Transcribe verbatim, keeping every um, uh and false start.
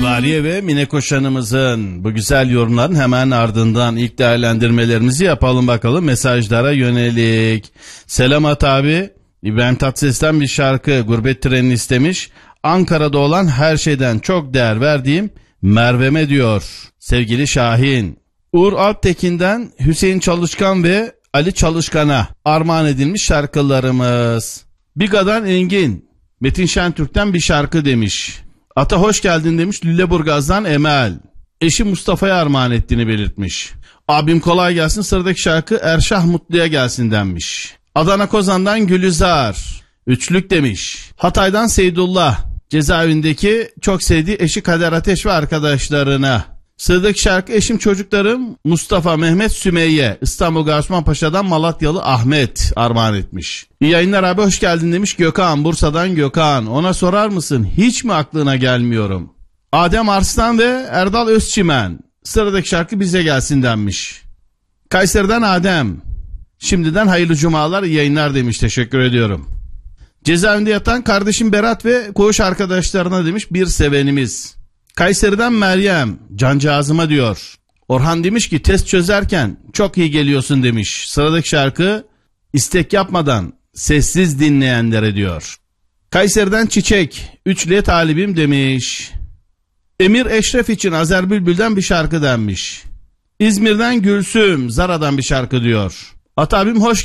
Divariye ve Mine Koşan'ımızın bu güzel yorumların hemen ardından ilk değerlendirmelerimizi yapalım bakalım. Mesajlara yönelik. Selamat abi. İbrahim Tatlıses'ten bir şarkı Gurbet Treni'ni istemiş. Ankara'da olan her şeyden çok değer verdiğim Merve'me diyor sevgili Şahin. Uğur Alptekin'den Hüseyin Çalışkan ve Ali Çalışkan'a armağan edilmiş şarkılarımız. Biga'dan Engin, Metin Şentürk'ten bir şarkı demiş. Ata hoş geldin demiş Lüleburgaz'dan Emel. Eşi Mustafa'ya armağan ettiğini belirtmiş. Abim kolay gelsin, sıradaki şarkı Erşah Mutlu'ya gelsin denmiş. Adana Kozan'dan Gülizar, üçlük demiş. Hatay'dan Seydullah, cezaevindeki çok sevdiği eşi Kader Ateş ve arkadaşlarına. Sıradaki şarkı eşim çocuklarım Mustafa, Mehmet, Sümeyye. İstanbul Gaziosmanpaşa'dan Malatyalı Ahmet armağan etmiş. İyi yayınlar abi, hoş geldin demiş Gökhan, Bursa'dan Gökhan. Ona sorar mısın hiç mi aklına gelmiyorum? Adem Arslan ve Erdal Özçimen. Sıradaki şarkı bize gelsin denmiş. Kayseri'den Adem. Şimdiden hayırlı cumalar, iyi yayınlar demiş, teşekkür ediyorum. Cezaevinde yatan kardeşim Berat ve koğuş arkadaşlarına demiş bir sevenimiz. Kayseri'den Meryem, cancağızıma diyor. Orhan demiş ki test çözerken çok iyi geliyorsun demiş. Sıradaki şarkı istek yapmadan sessiz dinleyenlere diyor. Kayseri'den Çiçek, üçlüye talibim demiş. Emir Eşref için Azer Bülbül'den bir şarkı denmiş. İzmir'den Gülsüm, Zara'dan bir şarkı diyor. Atabim hoş